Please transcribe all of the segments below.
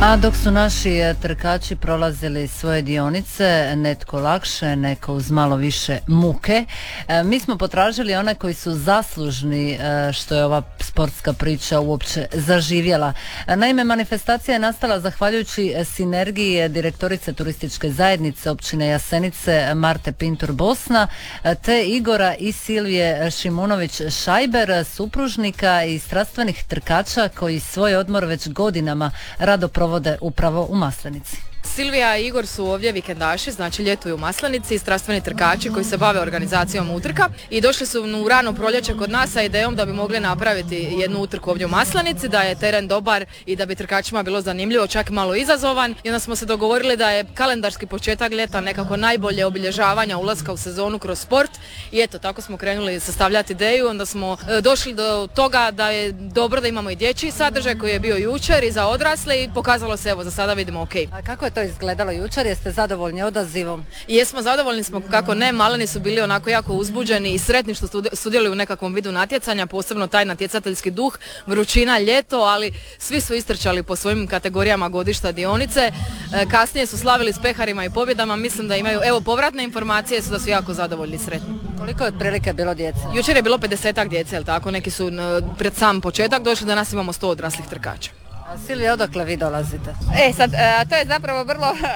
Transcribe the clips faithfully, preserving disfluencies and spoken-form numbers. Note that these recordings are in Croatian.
A dok su naši trkači prolazili svoje dionice, netko lakše, neko uz malo više muke, mi smo potražili one koji su zaslužni što je ova sportska priča uopće zaživjela. Naime, manifestacija je nastala zahvaljujući sinergiji direktorice turističke zajednice općine Jasenice Marte Pintur Bosna te Igora i Silvije Šimunović Šajber, supružnika i strastvenih trkača koji svoj odmor već godinama rado provode upravo u Maslenici. Silvija i Igor su ovdje vikendaši, znači ljetuju u Maslenici, strastveni trkači koji se bave organizacijom utrka i došli su u rano proljeće kod nas sa idejom da bi mogli napraviti jednu utrku ovdje u Maslenici, da je teren dobar i da bi trkačima bilo zanimljivo, čak malo izazovan. I onda smo se dogovorili da je kalendarski početak ljeta nekako najbolje obilježavanja ulaska u sezonu kroz sport i eto, tako smo krenuli sastavljati ideju, onda smo e, došli do toga da je dobro da imamo i dječji sadržaj koji je bio jučer i za odrasle i pokazalo se, evo, za sada vidimo ok. A kako je to izgledalo jučer? Jeste zadovoljni odazivom? Jesmo, zadovoljni smo, kako ne, maleni su bili onako jako uzbuđeni i sretni što sudjeluju u nekakvom vidu natjecanja, posebno taj natjecateljski duh, vrućina, ljeto, ali svi su istrčali po svojim kategorijama godišta dionice. E, kasnije su slavili s peharima i pobjedama, mislim da imaju, evo, povratne informacije su da su jako zadovoljni i sretni. Koliko je otprilike bilo djece? Jučer je bilo pedesetak djece, jel tako? Neki su pred sam početak došli, danas imamo sto odraslih trkača. A Silvija, odakle vi dolazite? E sad, uh, to je zapravo vrlo uh,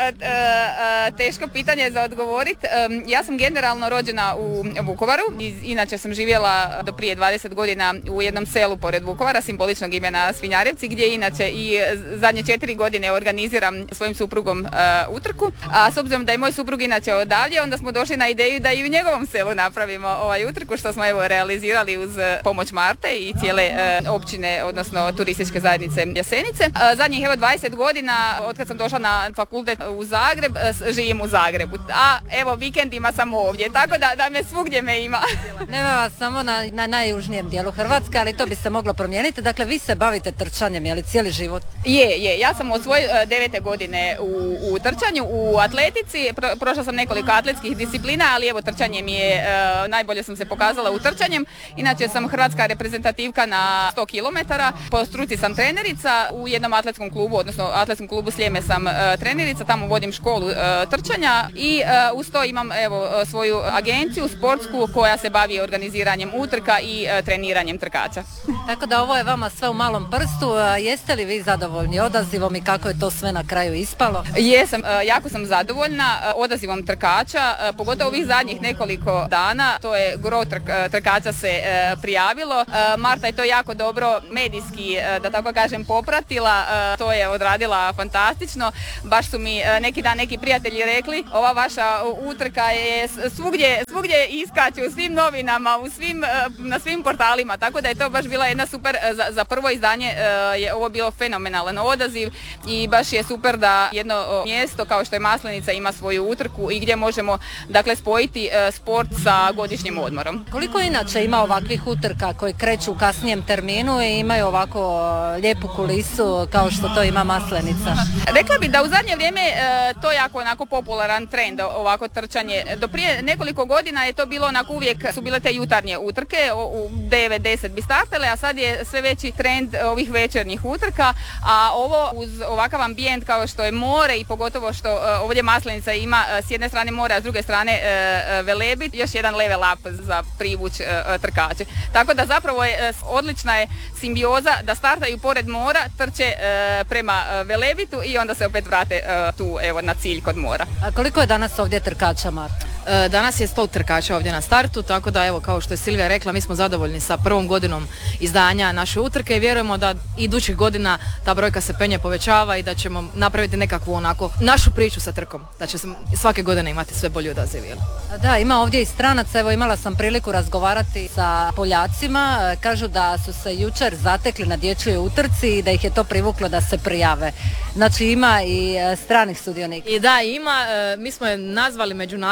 uh, teško pitanje za odgovoriti. Um, ja sam generalno rođena u Vukovaru, I, inače sam živjela do prije dvadeset godina u jednom selu pored Vukovara, simboličnog imena Svinjarevci, gdje inače i zadnje četiri godine organiziram svojim suprugom uh, utrku. A s obzirom da je moj suprug inače odavdje, onda smo došli na ideju da i u njegovom selu napravimo ovaj utrku, što smo evo realizirali uz pomoć Marte i cijele uh, općine, odnosno turističke zajednice Jasenice. Zadnjih evo dvadeset godina, od kad sam došla na fakultet u Zagreb, živim u Zagrebu. A evo vikendima sam ovdje, tako da, da me svugdje me ima. Nema vas samo na, na najjužnijem dijelu Hrvatske, ali to bi se moglo promijeniti. Dakle, vi se bavite trčanjem, je li cijeli život? Je, je. Ja sam od svoje devete godine u, u trčanju, u atletici. Pro, prošla sam nekoliko atletskih disciplina, ali evo trčanje mi je, e, najbolje sam se pokazala u trčanjem. Inače sam hrvatska reprezentativka na sto kilometara. Po struci sam trenerica. U jednom atletskom klubu, odnosno atletskom klubu Sljeme sam uh, trenerica, tamo vodim školu uh, trčanja i uh, uz to imam evo uh, svoju agenciju sportsku koja se bavi organiziranjem utrka i uh, treniranjem trkača. Tako da ovo je vama sve u malom prstu. Uh, jeste li vi zadovoljni odazivom i kako je to sve na kraju ispalo? Jesam, uh, jako sam zadovoljna uh, odazivom trkača, uh, pogotovo ovih zadnjih nekoliko dana, to je gro trk, trkača se uh, prijavilo. Uh, Marta je to jako dobro medijski, uh, da tako kažem, popratila. To je odradila fantastično. Baš su mi neki dan neki prijatelji rekli, ova vaša utrka je svugdje, svugdje iskače u svim novinama, u svim, na svim portalima, tako da je to baš bila jedna super, za, za prvo izdanje je ovo bilo fenomenalan odaziv i baš je super da jedno mjesto kao što je Maslenica ima svoju utrku i gdje možemo, dakle, spojiti sport sa godišnjim odmorom. Koliko inače ima ovakvih utrka koji kreću u kasnijem terminu i imaju ovako lijepu kulisu kao što to ima Maslenica? Rekla bih da u zadnje vrijeme e, to je jako onako popularan trend, ovako trčanje. Do prije nekoliko godina je to bilo onako, uvijek su bile te jutarnje utrke, u devet deset bi startale, a sad je sve veći trend ovih večernjih utrka, a ovo uz ovakav ambijent kao što je more i pogotovo što e, ovdje Maslenica ima e, s jedne strane more, a s druge strane e, Velebit, još jedan level up za privuć e, trkače. Tako da zapravo je e, odlična je simbioza da startaju pored mora, trče e, prema Velebitu i onda se opet vrate e, tu evo na cilj kod mora. A koliko je danas ovdje trkača, Marta? E, danas je sto trkača ovdje na startu, tako da evo, kao što je Silvija rekla, mi smo zadovoljni sa prvom godinom izdanja naše utrke i vjerujemo da idućih godina ta brojka se penje povećava i da ćemo napraviti nekakvu onako našu priču sa trkom, da će se svake godine imati sve bolji odaziv. Da, ima ovdje i stranaca, evo imala sam priliku razgovarati sa Poljacima, kažu da su se jučer zatekli na dječjoj utrci i da ih je to privuklo da se prijave. Znači ima i stranih sudionika. I da, ima, mi smo je nazvali međunarodnom utrkom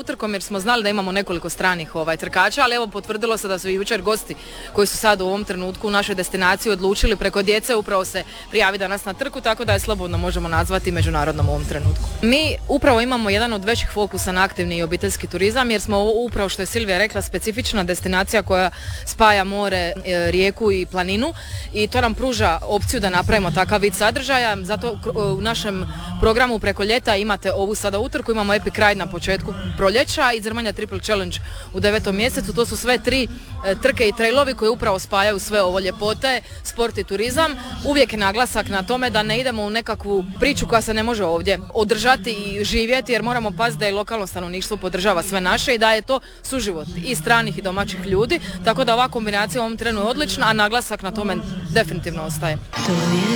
utrkom jer smo znali da imamo nekoliko stranih ovaj, trkača, ali evo potvrdilo se da su i jučer gosti koji su sad u ovom trenutku u našoj destinaciji odlučili preko djece upravo se prijaviti danas na trku, tako da je slobodno možemo nazvati međunarodnom u ovom trenutku. Mi upravo imamo jedan od većih fokusa na aktivni i obiteljski turizam jer smo ovo upravo što je Silvija rekla specifična destinacija koja spaja more, rijeku i planinu i to nam pruža opciju da napravimo takav vid sadržaja, zato u našem programu preko ljeta imate ovu sada utrku, imamo Epic Ride na početku proljeća i Zrmanja Triple Challenge u devetom mjesecu, to su sve tri trke i trailovi koji upravo spajaju sve ovo ljepote, sport i turizam. Uvijek je naglasak na tome da ne idemo u nekakvu priču koja se ne može ovdje održati i živjeti jer moramo paziti da i lokalno stanovništvo podržava sve naše i da je to suživot i stranih i domaćih ljudi, tako da ova kombinacija u ovom trenu je odlična, a naglasak na tome definitivno ostaje.